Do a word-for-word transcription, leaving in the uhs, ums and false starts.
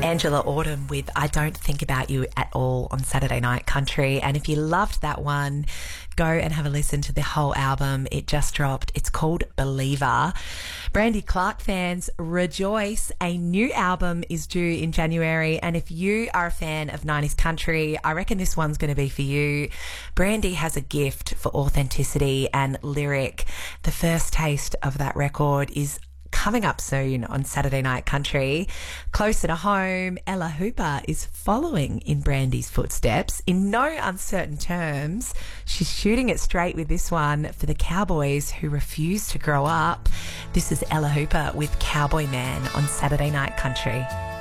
Angela Autumn with I Don't Think About You at All on Saturday Night Country. And if you loved that one, go and have a listen to the whole album. It just dropped. It's called Believer. Brandy Clark fans, rejoice. A new album is due in January. And if you are a fan of nineties country, I reckon this one's going to be for you. Brandy has a gift for authenticity and lyric. The first taste of that record is coming up soon on Saturday Night Country. Closer to home, Ella Hooper is following in Brandy's footsteps. In no uncertain terms, she's shooting it straight with this one for the cowboys who refuse to grow up. This is Ella Hooper with Cowboy Man on Saturday Night Country.